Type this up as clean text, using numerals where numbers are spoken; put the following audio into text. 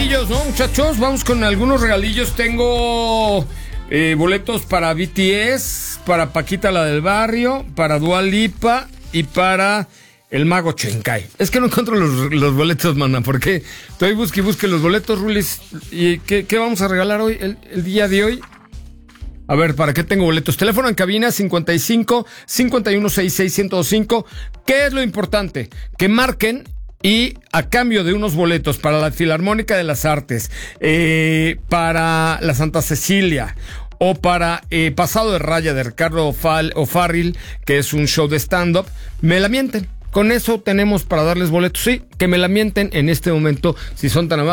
regalillos, ¿no, muchachos? Vamos con algunos regalillos. Tengo boletos para BTS, para Paquita la del Barrio, para Dua Lipa y para el Mago Chencay. Es que no encuentro los boletos, mana, porque estoy busque los boletos, Rulis. ¿Y qué vamos a regalar hoy, el día de hoy? A ver, ¿para qué tengo boletos? Teléfono en cabina 55 51 66 105. ¿Qué es lo importante? Que marquen y a cambio de unos boletos para la Filarmónica de las Artes, para la Santa Cecilia o para Pasado de Raya de Ricardo O'Farrill, que es un show de stand-up, me la mienten. Con eso tenemos para darles boletos. Sí, que me la mienten en este momento, si son tan amables.